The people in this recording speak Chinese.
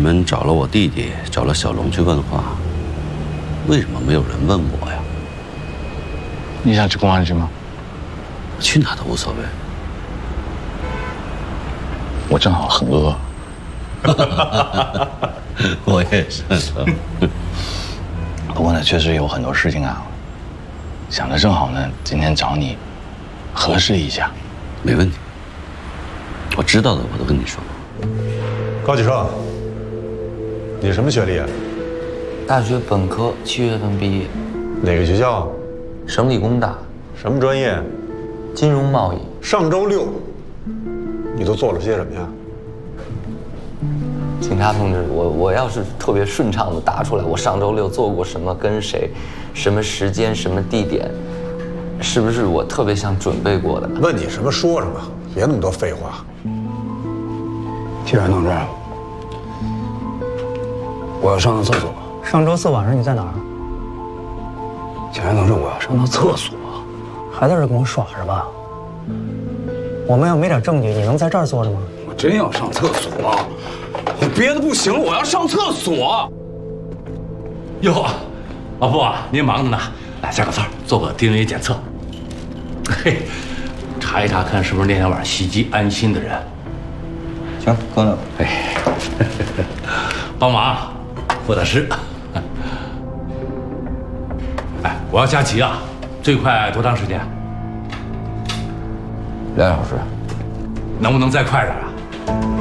们找了我弟弟，找了小龙去问话，为什么没有人问我呀？ 你想去公安局吗？ 去哪都无所谓。 我正好很饿。 我也是。 不过呢，确实有很多事情啊，想着正好呢，今天找你核实一下。 没问题，我知道的我都跟你说。 高启盛，你什么学历啊？ 大学本科7月份毕业， 哪个学校？ 省理工大， 什么专业？ 金融贸易。 上周六，你都做了些什么呀？ 警察同志，我要是特别顺畅的答出来，我上周六做过什么，跟谁，什么时间，什么地点，是不是我特别像准备过的？ 问你什么说什么，别那么多废话。 提审同志，我要上个厕所。 上周4晚上你在哪儿？ 警察同志，我要上趟厕所。 还在这跟我耍着吧？我们要没点证据，你能在这儿坐着吗？ 我真要上厕所，我憋得不行了，我要上厕所。 哟，老傅啊，您忙着呢，来加个字，做个 DNA 检测。嘿，查一查看是不是那天晚上袭击安心的人。 行，哥呢？ 哎，帮忙，副大师。哎，我要加急啊，最快多长时间 2小时。 能不能再快点啊？